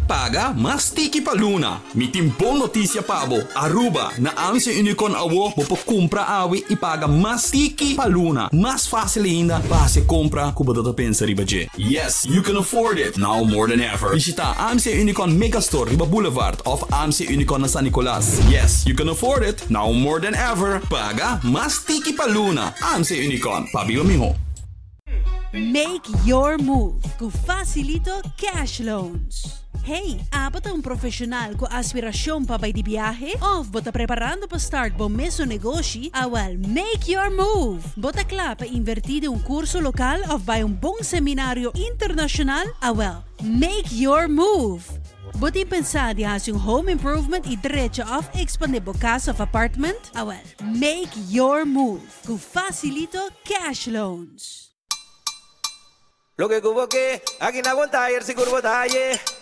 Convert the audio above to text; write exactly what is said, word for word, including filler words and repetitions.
paga mas tiki pa Luna. Mi timpong notisya pabo, Aruba, na ang si Unicon awo, mopokumpra awi ipaga mas tiki pa Luna. Mas fácil ainda, base compra kubadata pensa riba je. Yes, you can afford it, now more than ever. Visita A M C Unicon Megastore, Riba Boulevard of A M C Unicon na San Nicolas. Yes, you can afford it, now more than ever. Paga mas tiki pa Luna. A M C Unicon, pabiyo miho. Make your move com Facilito Cash Loans. Hey, apat ang profesional ko aspirasyon pa ba di biyahe? Of bota preparando pa start bo meso negosyo? Awal, make your move! Bota kla pa invertido un kurso lokal of ba yung bong seminaryo internasyonal? Awal, make your move! Buti pensar di has yung home improvement i diretso of expandable casa of apartment? Awal, make your move com Facilito Cash Loans. Lo que cubo que aquí no aguanta ayer seguro botalle.